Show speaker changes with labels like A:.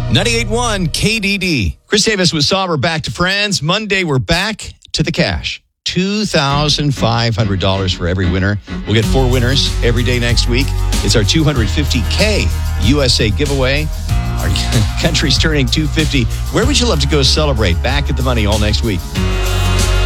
A: 98.1 KDD. Chris Davis with Sauber back to friends. Monday, we're back to the cash. $2,500 for every winner. We'll get 4 winners every day next week. It's our $250K USA giveaway. Our country's turning 250. Where would you love to go celebrate? Back at the money all next week.